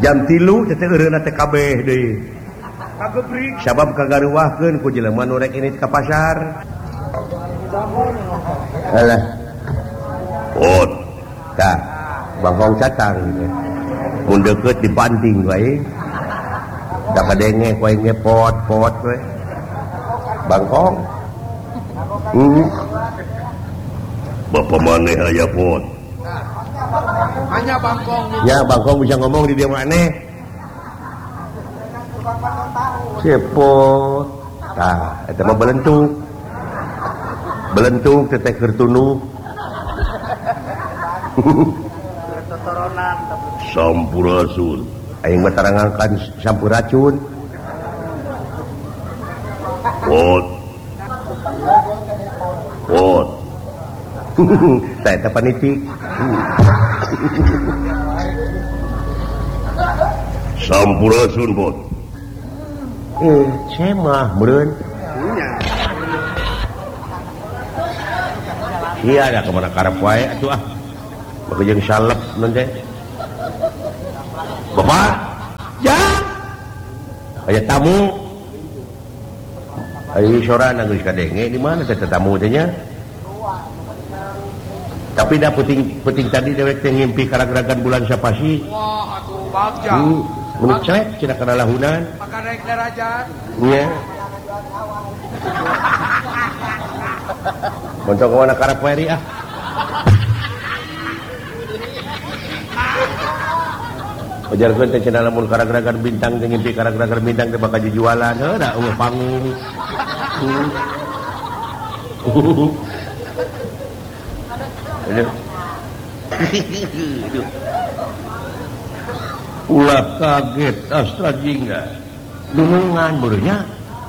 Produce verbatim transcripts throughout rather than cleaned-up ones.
jam tilu T K B sabab kagaruahkeun ku jelema nu rek ini ka pasar. Alah. Pot. Tah, bangkong catang. Mun deukeut dibanting wae. Da kadenge wae ngepot-pot wae. Bangkong. Hmm. Bapak maneh aya pot. Hanya bangkong. Ya, bangkong bisa ngomong di dia maneh. Cepot. Tah, eta mah belentuk. Belentuk teh keur tunuh. Sampurasun. Aing mah tarangakan sampuracun. Pot. Pot. Saya teh panitik. Sampurasun, Pot. Eh, cemah meureun. Iya ada kemana karep wae atuh ah. Bagi jeung salep non teh. Bapak. Ya. Aya tamu. Ari sorana geus kadenge di mana teh tamu teh nya? Tapi da penting penting tadi dewek teh ngimpi karagragan bulan sapasi. Wah, atuh bagja. Hmm, mun cek cenah kana lahunan. Maka naik derajat. Iya. Untuk mana karep wae ah. Pajarkeun teh cenah lamun karagragan bintang teh ngimpi karagragan bintang teh bakal dijualan. Heuh da eueuh panggung. Aduh. Ulah kaget Astra Jingga. Nunungan beurnya.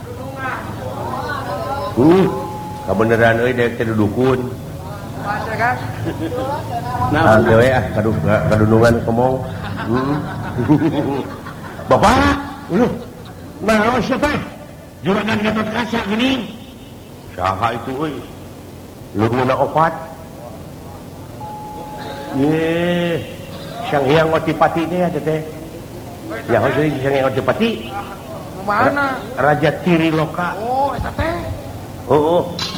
Uh, kabeneran euy dek teh dudukun. Masa kan? Nah, we ah kadu kadunungan komong. Hmm. Bapak, uh. Naon sia teh? Juragan Gatot Kaca geuning. Saha itu euy? Luruna opat. Ye, Sang Hyang Otipati teh atuh teh. Ya heuh Sang Hyang Otipati. Mana? Raja Tiriloka. Oh, eta teh. Oh, oh.